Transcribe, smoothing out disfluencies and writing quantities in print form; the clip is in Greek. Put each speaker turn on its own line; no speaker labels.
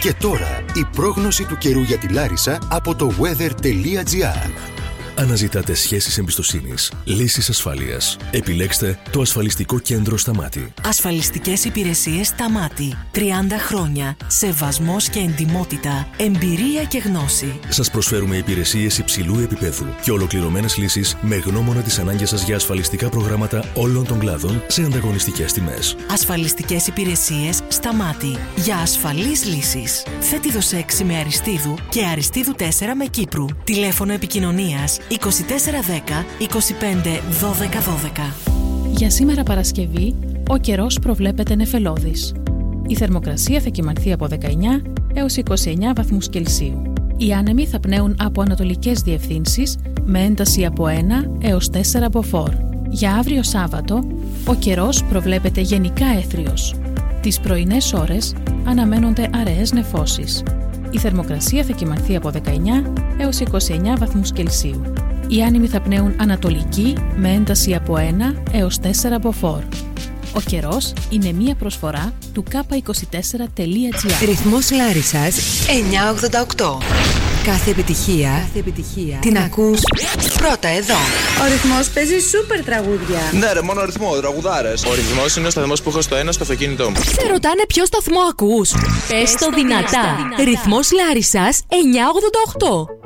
Και τώρα η πρόγνωση του καιρού για τη Λάρισα από το weather.gr.
Αναζητάτε σχέσεις εμπιστοσύνης, λύσεις ασφάλειας. Επιλέξτε το ασφαλιστικό κέντρο Σταμάτη.
Ασφαλιστικές υπηρεσίες Σταμάτη. 30 χρόνια. Σεβασμός και εντιμότητα. Εμπειρία και γνώση.
Σας προσφέρουμε υπηρεσίες υψηλού επίπεδου και ολοκληρωμένες λύσεις με γνώμονα τις ανάγκες σας για ασφαλιστικά προγράμματα όλων των κλάδων σε ανταγωνιστικές τιμές.
Ασφαλιστικές υπηρεσίες Σταμάτη. Για ασφαλείς λύσεις. Θέτιδος 6 με Αριστείδου και Αριστείδου 4 με Κύπρου. Τηλέφωνο επικοινωνίας 2410 25 12 12.
Για σήμερα Παρασκευή, ο καιρός προβλέπεται νεφελώδης. Η θερμοκρασία θα κυμανθεί από 19 έως 29 βαθμούς Κελσίου. Οι άνεμοι θα πνέουν από ανατολικές διευθύνσεις με ένταση από 1 έως 4 μποφόρ. Για αύριο Σάββατο, ο καιρός προβλέπεται γενικά έθριος. Τις πρωινές ώρες αναμένονται αραιές νεφώσεις. Η θερμοκρασία θα κυμανθεί από 19 έως 29 βαθμούς Κελσίου. Οι άνεμοι θα πνέουν ανατολική με ένταση από 1 έως 4 μποφόρ. Ο καιρός είναι μία προσφορά του k24.gr.
Ρυθμός Λάρισσας 988. Κάθε επιτυχία την ακούς πρώτα εδώ.
Ο ρυθμός παίζει σούπερ τραγούδια.
Ναι ρε, μόνο ρυθμό, τραγουδάρες. Ο ρυθμός είναι ο σταθμός που έχω στο ένα στο αυτοκίνητό μου.
Σε ρωτάνε ποιο σταθμό ακούς. Πες το δυνατά. Ρυθμός Λάρισσας 988.